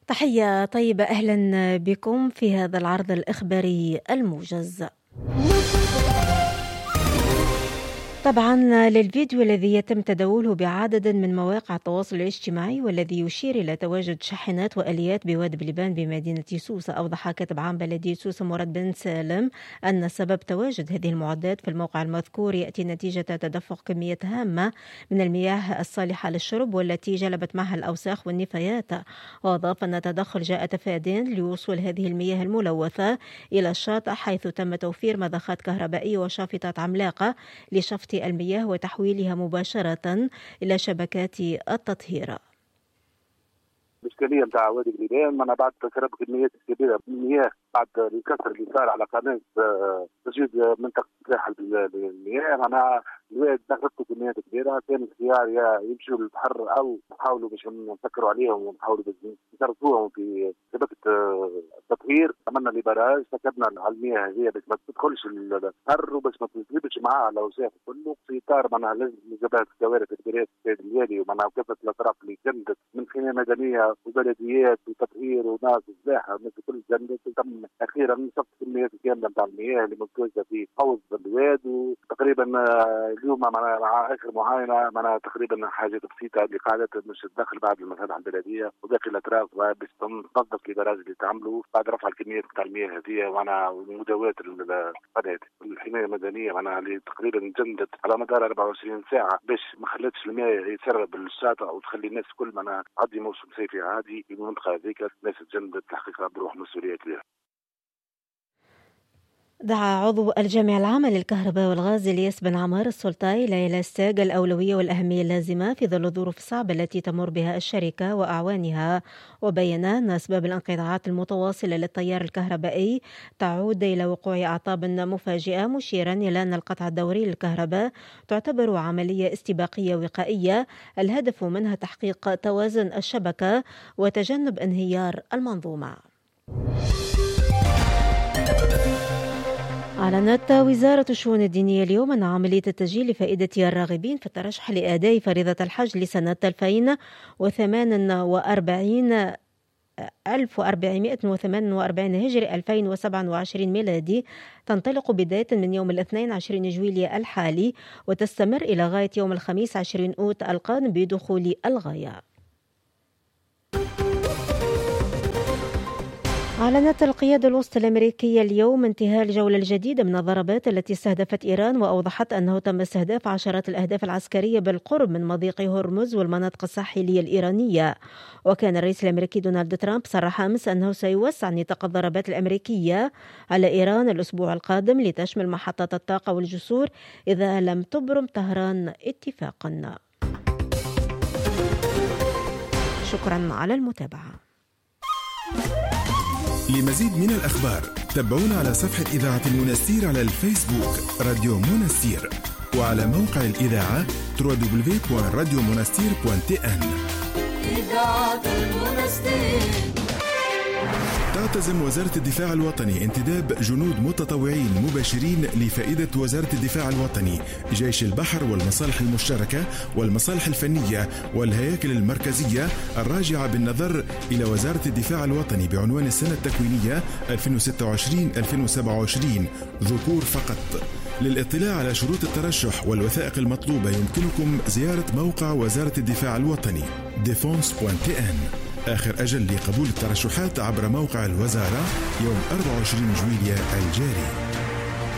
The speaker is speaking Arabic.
تحية طيبة، أهلا بكم في هذا العرض الإخباري الموجز. طبعا للفيديو الذي يتم تداوله بعدد من مواقع التواصل الاجتماعي والذي يشير إلى تواجد شاحنات وآليات بوادي بلبان بمدينة سوسة، أوضح كاتب عام بلدية سوسة مراد بن سالم أن سبب تواجد هذه المعدات في الموقع المذكور يأتي نتيجة تدفق كمية هامة من المياه الصالحة للشرب والتي جلبت معها الأوساخ والنفايات. وأضاف أن التدخل جاء تفاديا لوصول هذه المياه الملوثة إلى الشاطئ، حيث تم توفير مضخات كهربائية وشافطات عملاقة لشفط المياه وتحويلها مباشرة إلى شبكات التطهير. الإشكالية متاع وادي بلبان أنا بعد تسرب كميات كبيرة من المياه بعد الكسر اللي صار على قناة تجديد منطقة ساحل المياه. أنا الواد دخلت كميات كبيرة، كان الخيار يا يمشوا للبحر أو نحاولوا باش نسكروا عليهم ونحاولوا باش نصرفوهم في شبكة التطهير. عملنا لي براج سكبنا على المياه هذه باش ما تدخلش البحر وباش ما تنسلبش معاها الأوساخ كله. في إطار معناها لازم جبهات الكوارث الكبيرات السيد الليالي ومعناها كافة الأطراف اللي جندت من خدمة مدنية وبلديات وتطهير وناس الزاحة الناس كل جندت. تم أخيرا صفت كميات كاملة نتاع المياه اللي متواجدة في حوض الواد، وتقريبا اليوم مع آخر معاينة معناها تقريبا حاجات بسيطة اللي قاعدة مش تدخل بعد المصالح البلدية وباقي الأطراف باش تنظف البراج اللي تعملوا بعد رفع الكميات نتاع المياه هذه معناها ومداواة القناة. الحماية المدنية معناها اللي تقريبا جندت على مدار 24 ساعة باش ما خلتش المياه يتسرب للشاطئ وتخلي الناس كل معناها عادي موسم صيفي عادي في المنطقة هذيك. الناس تجندت الحقيقة بروح مسؤولية كبيرة. دعا عضو الجمعية العامة للكهرباء والغاز إلياس بن عمار السلطاي إلى استياج الأولوية والأهمية اللازمة في ظل الظروف الصعبة التي تمر بها الشركة وأعوانها، وبين أن أسباب الانقطاعات المتواصلة للتيار الكهربائي تعود إلى وقوع أعطاب مفاجئة، مشيرا إلى أن القطع الدوري للكهرباء تعتبر عملية استباقية وقائية الهدف منها تحقيق توازن الشبكة وتجنب انهيار المنظومة. أعلنت وزارة الشؤون الدينية اليوم أن عملية التسجيل لفائدة الراغبين في الترشح لأداء فريضة الحج لسنة 2048 1448 هجري 2027 ميلادي تنطلق بداية من يوم الاثنين 20 جويلية الحالي وتستمر إلى غاية يوم الخميس 20 أوت القادم بدخول الغاية. أعلنت القيادة الوسطى الأمريكية اليوم انتهاء الجولة الجديدة من الضربات التي استهدفت إيران، وأوضحت أنه تم استهداف عشرات الأهداف العسكرية بالقرب من مضيق هرمز والمناطق الساحلية الإيرانية. وكان الرئيس الأمريكي دونالد ترامب صرح أمس أنه سيوسع نطاق الضربات الأمريكية على إيران الأسبوع القادم لتشمل محطات الطاقة والجسور إذا لم تبرم طهران اتفاقا. شكرا على المتابعة. لمزيد من الأخبار تابعونا على صفحة إذاعة المنستير على الفيسبوك راديو منستير، وعلى موقع الإذاعة www.radiomonastir.tn. إذاعة المنستير. تعتزم وزارة الدفاع الوطني انتداب جنود متطوعين مباشرين لفائدة وزارة الدفاع الوطني، جيش البحر والمصالح المشتركة والمصالح الفنية والهياكل المركزية الراجعة بالنظر إلى وزارة الدفاع الوطني بعنوان السنة التكوينية 2026-2027 ذكور فقط. للاطلاع على شروط الترشح والوثائق المطلوبة يمكنكم زيارة موقع وزارة الدفاع الوطني defense.tn. آخر أجل لقبول الترشحات عبر موقع الوزارة يوم 24 جويلية الجاري.